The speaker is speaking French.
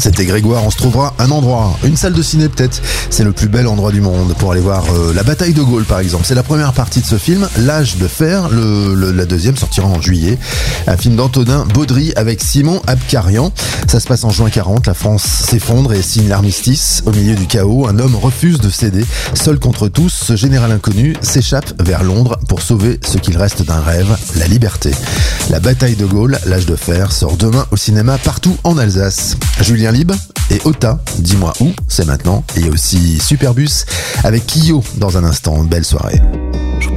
C'était Grégoire, on se trouvera un endroit, une salle de ciné peut-être. C'est le plus bel endroit du monde pour aller voir la bataille de Gaulle par exemple. C'est la première partie de ce film, L'âge de fer. La deuxième sortira en juillet. Un film d'Antonin Baudry avec Simon Abkarian. Ça se passe en juin 40, la France s'effondre et signe l'armistice. Au milieu du chaos, un homme refuse de céder. Seul contre tous, ce général inconnu s'échappe vers Londres pour sauver ce qu'il reste d'un rêve, la liberté. La bataille de Gaulle, L'âge de fer, sort demain au cinéma partout en Alsace. Julien Lib et Ota, dis-moi où, c'est maintenant. Et aussi Superbus avec Kyo dans un instant. Belle soirée.